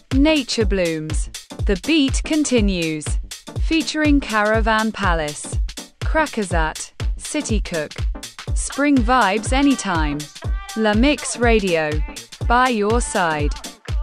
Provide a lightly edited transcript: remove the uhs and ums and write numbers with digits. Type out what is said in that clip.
Nature Blooms. The Beat Continues. Featuring Caravan Palace, Crackazat, City Cook. Spring Vibes Anytime. La Mix Radio. By your side.